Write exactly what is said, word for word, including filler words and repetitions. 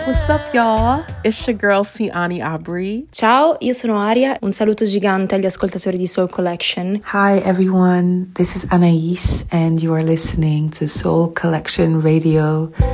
What's up, y'all? It's your girl, Siani Abri. Ciao, io sono Aria. Un saluto gigante agli ascoltatori di Soul Collection. Hi, everyone. This is Anais, and you are listening to Soul Collection Radio.